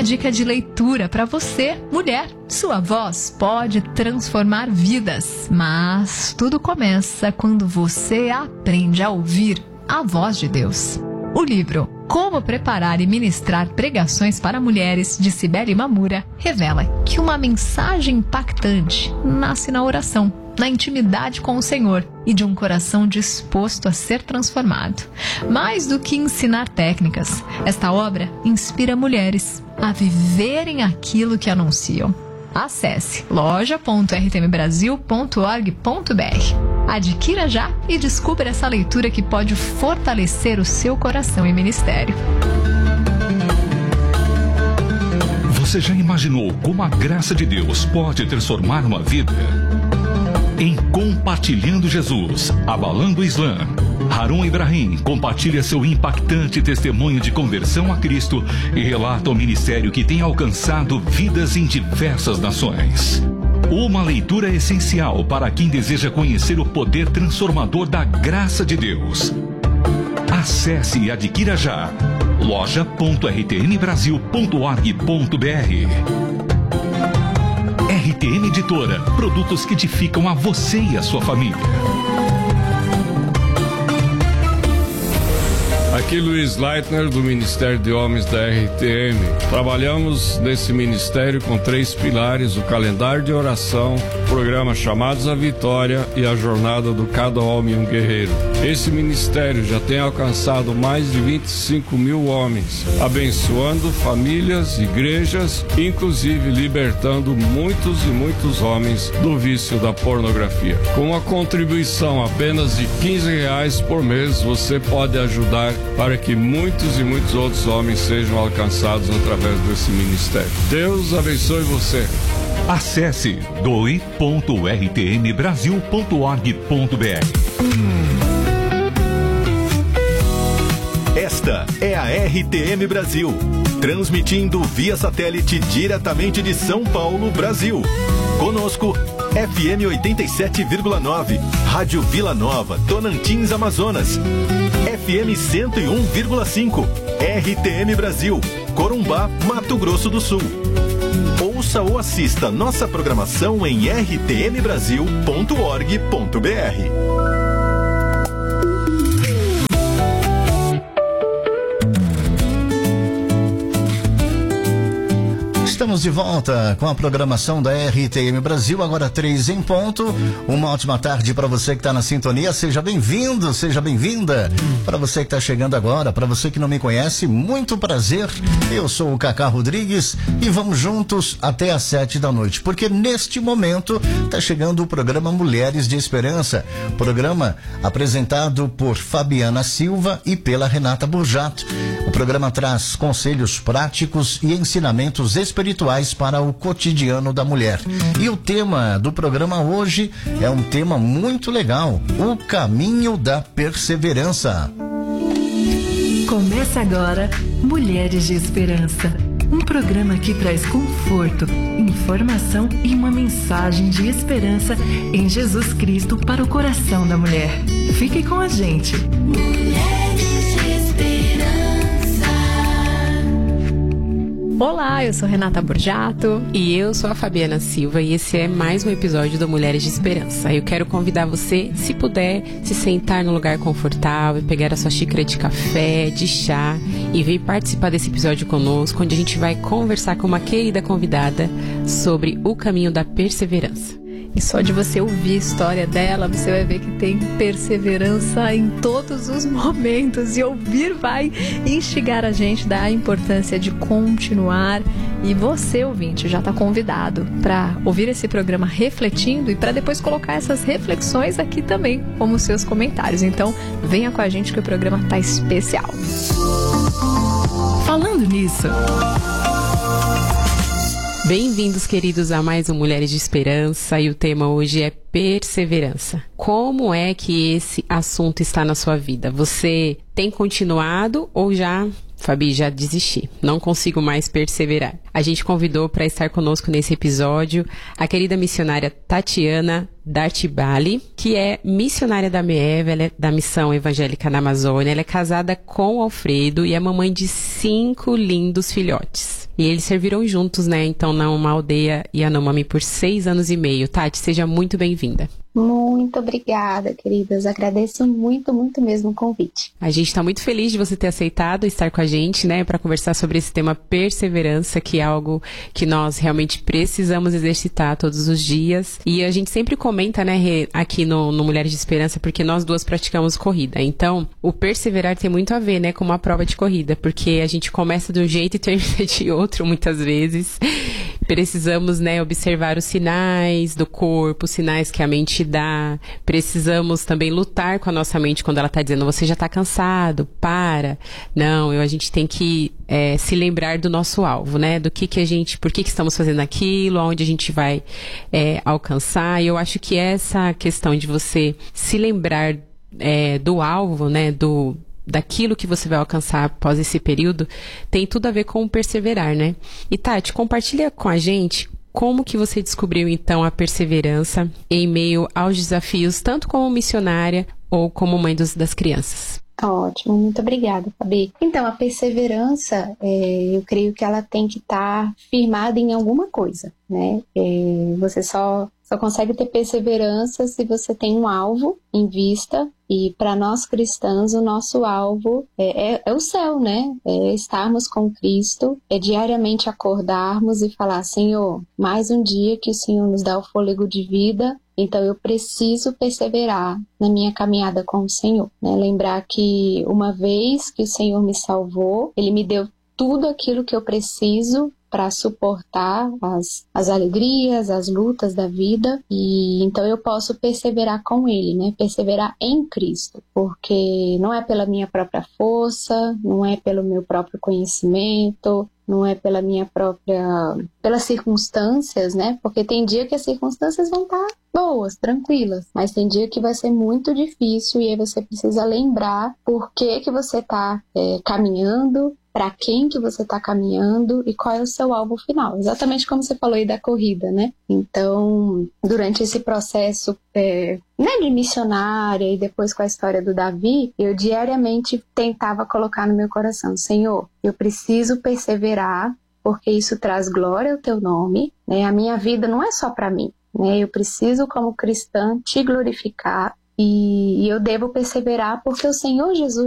uma dica de leitura para você, mulher. Sua voz pode transformar vidas, mas tudo começa quando você aprende a ouvir a voz de Deus. O livro Como Preparar e Ministrar Pregações para Mulheres, de Cibele Mamura, revela que uma mensagem impactante nasce na oração, na intimidade com o Senhor e de um coração disposto a ser transformado. Mais do que ensinar técnicas, esta obra inspira mulheres a viverem aquilo que anunciam. Acesse loja.rtmbrasil.org.br. Adquira já e descubra essa leitura que pode fortalecer o seu coração e ministério. Você já imaginou como a graça de Deus pode transformar uma vida? Em Compartilhando Jesus, Abalando o Islã, Harun Ibrahim compartilha seu impactante testemunho de conversão a Cristo e relata o ministério que tem alcançado vidas em diversas nações. Uma leitura essencial para quem deseja conhecer o poder transformador da graça de Deus. Acesse e adquira já loja.rtmbrasil.org.br. RTM Editora, produtos que edificam a você e a sua família. Aqui Luiz Leitner, do Ministério de Homens da RTM. Trabalhamos nesse ministério com 3 pilares: o calendário de oração, o programa Chamados à Vitória e a jornada do Cada Homem um Guerreiro. Esse ministério já tem alcançado mais de 25 mil homens, abençoando famílias, igrejas, inclusive libertando muitos e muitos homens do vício da pornografia. Com uma contribuição apenas de R$15 por mês, você pode ajudar para que muitos e muitos outros homens sejam alcançados através desse ministério. Deus abençoe você. Acesse doe.rtmbrasil.org.br. Esta é a RTM Brasil, transmitindo via satélite diretamente de São Paulo, Brasil. Conosco, FM 87,9, Rádio Vila Nova, Tonantins, Amazonas. FM 101,5, RTM Brasil, Corumbá, Mato Grosso do Sul. Ouça ou assista nossa programação em rtmbrasil.org.br. Estamos de volta com a programação da RTM Brasil, agora 3 em ponto. Uma ótima tarde para você que está na sintonia. Seja bem-vindo, seja bem-vinda. Para você que está chegando agora, para você que não me conhece, muito prazer. Eu sou o Cacá Rodrigues e vamos juntos até às 7 da noite, porque neste momento está chegando o programa Mulheres de Esperança, programa apresentado por Fabiana Silva e pela Renata Burjato. O programa traz conselhos práticos e ensinamentos espirituais para o cotidiano da mulher. E o tema do programa hoje é um tema muito legal: o caminho da perseverança. Começa agora Mulheres de Esperança, um programa que traz conforto, informação e uma mensagem de esperança em Jesus Cristo para o coração da mulher. Fique com a gente. Mulheres de Esperança. Olá, eu sou Renata Burjato. E eu sou a Fabiana Silva e esse é mais um episódio do Mulheres de Esperança. Eu quero convidar você, se puder, se sentar num lugar confortável, pegar a sua xícara de café, de chá e vir participar desse episódio conosco, onde a gente vai conversar com uma querida convidada sobre o caminho da perseverança. E só de você ouvir a história dela, você vai ver que tem perseverança em todos os momentos. E ouvir vai instigar a gente da importância de continuar. E você, ouvinte, já está convidado para ouvir esse programa refletindo e para depois colocar essas reflexões aqui também, como os seus comentários. Então, venha com a gente que o programa está especial. Falando nisso... Bem-vindos, queridos, a mais um Mulheres de Esperança, e o tema hoje é perseverança. Como é que esse assunto está na sua vida? Você tem continuado ou já, Fabi, já desisti? Não consigo mais perseverar. A gente convidou para estar conosco nesse episódio a querida missionária Tatiana Dartibali, que é missionária da MEV, ela é da Missão Evangélica na Amazônia, ela é casada com o Alfredo e é mamãe de 5 lindos filhotes. E eles serviram juntos, né? Então, numa aldeia Yanomami por 6 anos e meio. Tati, seja muito bem-vinda. Muito obrigada, queridas. Agradeço muito, muito mesmo o convite. A gente está muito feliz de você ter aceitado estar com a gente, né, para conversar sobre esse tema perseverança, que é algo que nós realmente precisamos exercitar todos os dias. E a gente sempre comenta, né, aqui no Mulheres de Esperança, porque nós duas praticamos corrida. Então, o perseverar tem muito a ver, né, com uma prova de corrida, porque a gente começa de um jeito e termina de outro, muitas vezes. Precisamos, né, observar os sinais do corpo, os sinais que a mente dá. Precisamos também lutar com a nossa mente quando ela está dizendo, você já está cansado, para. Não, a gente tem que se lembrar do nosso alvo, né? Do que a gente, por que estamos fazendo aquilo, aonde a gente vai alcançar. E eu acho que essa questão de você se lembrar do alvo, né, daquilo que você vai alcançar após esse período, tem tudo a ver com perseverar, né? E Tati, compartilha com a gente como que você descobriu, então, a perseverança em meio aos desafios, tanto como missionária ou como mãe das crianças. Ótimo, muito obrigada, Fabi. Então, a perseverança, eu creio que ela tem que estar firmada em alguma coisa, né? Você só consegue ter perseverança se você tem um alvo em vista. E para nós cristãos, o nosso alvo é o céu, né? É estarmos com Cristo, é diariamente acordarmos e falar, Senhor, mais um dia que o Senhor nos dá o fôlego de vida, então eu preciso perseverar na minha caminhada com o Senhor, né? Lembrar que uma vez que o Senhor me salvou, Ele me deu tudo aquilo que eu preciso para suportar as alegrias, as lutas da vida, e então eu posso perseverar com Ele, né? Perseverar em Cristo, porque não é pela minha própria força, não é pelo meu próprio conhecimento, não é pelas circunstâncias, né? Porque tem dia que as circunstâncias vão estar boas, tranquilas, mas tem dia que vai ser muito difícil e aí você precisa lembrar por que você está caminhando, para quem que você está caminhando e qual é o seu alvo final. Exatamente como você falou aí da corrida, né? Então, durante esse processo de missionária e depois com a história do Davi, eu diariamente tentava colocar no meu coração, Senhor, eu preciso perseverar, porque isso traz glória ao teu nome, né? A minha vida não é só para mim, né? Eu preciso, como cristã, te glorificar e eu devo perseverar porque o Senhor Jesus